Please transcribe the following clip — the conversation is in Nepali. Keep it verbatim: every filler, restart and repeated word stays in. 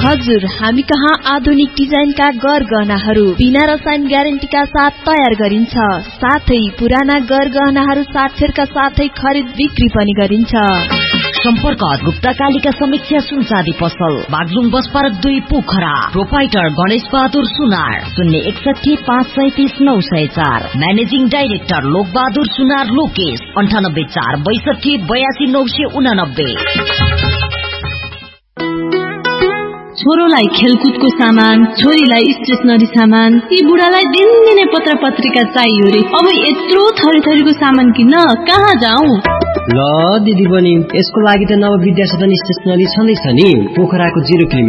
हजुर, हामी कहाँ आधुनिक डिजाइनका गरगहनाहरू बिना रसायन ग्यारेन्टीका साथ तयार गरिन्छ। साथै पुराना गरगहनाहरू साथफेरका साथै खरिद बिक्री पनि गरिन्छ। सम्पर्क गुप्ता कालिका समीक्षा सुनचाँदी पसल, बागलुङ बस पार्क दुई, पोखरा। प्रोपाइटर गणेश बहादुर सुनार, शून्य एकसठी पाँच सैतिस नौ सय चार। म्यानेजिङ डाइरेक्टर लोक बहादुर सुनार लोकेश, अन्ठानब्बे चार बैसठी बयासी नौ सय उनानब्बे। छोरोलाई खेलकुदको सामान, छोरीलाई स्टेसनरी सामान, यी बुढालाई दिनदिनै पत्र पत्रिका चाहियो रे। अब यत्रो थरी थरीको सामान किन्न कहाँ जाऊ? ल दिदी बहिनी, यसको लागि त नव विद्या सदन स्टेसनरी छँदैछ नि, पोखराको जिरो किलोमिटर